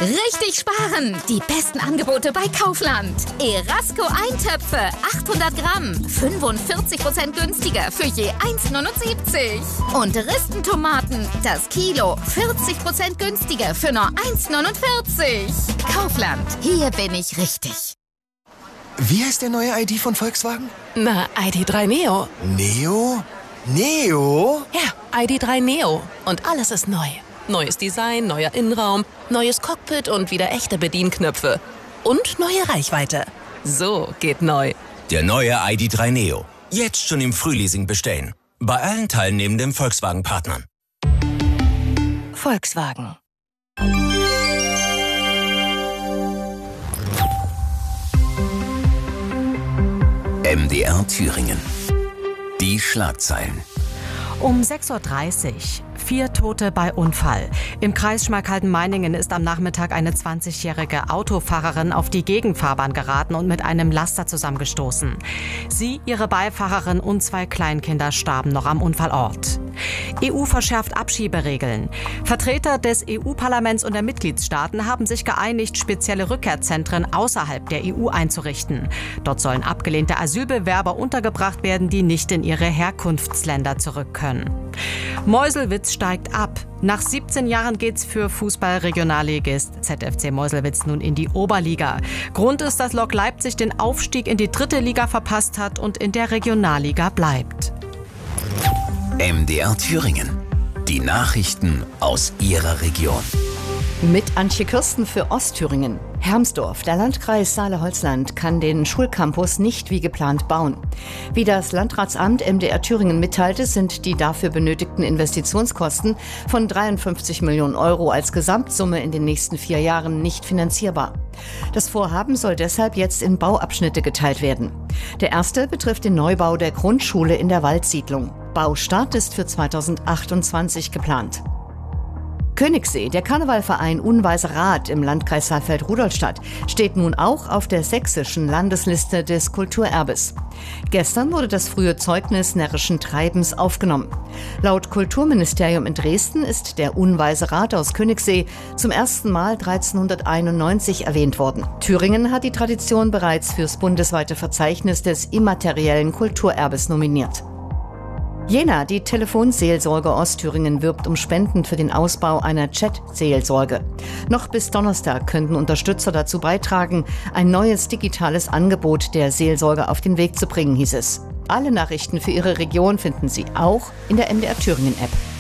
Richtig sparen! Die besten Angebote bei Kaufland. Erasco Eintöpfe, 800 Gramm, 45% günstiger für je 1,79. Und Ristentomaten, das Kilo, 40% günstiger für nur 1,49. Kaufland, hier bin ich richtig. Wie heißt der neue ID von Volkswagen? Na, ID.3 Neo. Neo? Neo? Ja, ID.3 Neo. Und alles ist neu. Neues Design, neuer Innenraum, neues Cockpit und wieder echte Bedienknöpfe. Und neue Reichweite. So geht neu. Der neue ID.3 Neo. Jetzt schon im Frühleasing bestellen. Bei allen teilnehmenden Volkswagen-Partnern. Volkswagen. MDR Thüringen. Die Schlagzeilen. Um 6:30 Uhr. 4 Tote bei Unfall. Im Kreis Schmalkalden-Meiningen ist am Nachmittag eine 20-jährige Autofahrerin auf die Gegenfahrbahn geraten und mit einem Laster zusammengestoßen. Sie, ihre Beifahrerin und 2 Kleinkinder starben noch am Unfallort. EU verschärft Abschieberegeln. Vertreter des EU-Parlaments und der Mitgliedstaaten haben sich geeinigt, spezielle Rückkehrzentren außerhalb der EU einzurichten. Dort sollen abgelehnte Asylbewerber untergebracht werden, die nicht in ihre Herkunftsländer zurück können. Meuselwitz steigt ab. Nach 17 Jahren geht's für Fußball-Regionalligist ZFC Meuselwitz nun in die Oberliga. Grund ist, dass Lok Leipzig den Aufstieg in die 3. Liga verpasst hat und in der Regionalliga bleibt. MDR Thüringen. Die Nachrichten aus Ihrer Region. Mit Antje Kirsten für Ostthüringen. Hermsdorf, der Landkreis Saale-Holzland, kann den Schulcampus nicht wie geplant bauen. Wie das Landratsamt MDR Thüringen mitteilte, sind die dafür benötigten Investitionskosten von 53 Millionen Euro als Gesamtsumme in den nächsten 4 Jahren nicht finanzierbar. Das Vorhaben soll deshalb jetzt in Bauabschnitte geteilt werden. Der erste betrifft den Neubau der Grundschule in der Waldsiedlung. Baustart ist für 2028 geplant. Königssee, der Karnevalverein Unweise Rat im Landkreis Saalfeld-Rudolstadt, steht nun auch auf der sächsischen Landesliste des Kulturerbes. Gestern wurde das frühe Zeugnis närrischen Treibens aufgenommen. Laut Kulturministerium in Dresden ist der Unweise Rat aus Königssee zum ersten Mal 1391 erwähnt worden. Thüringen hat die Tradition bereits fürs bundesweite Verzeichnis des immateriellen Kulturerbes nominiert. Jena, die Telefonseelsorge Ostthüringen, wirbt um Spenden für den Ausbau einer Chat-Seelsorge. Noch bis Donnerstag könnten Unterstützer dazu beitragen, ein neues digitales Angebot der Seelsorge auf den Weg zu bringen, hieß es. Alle Nachrichten für Ihre Region finden Sie auch in der MDR Thüringen App.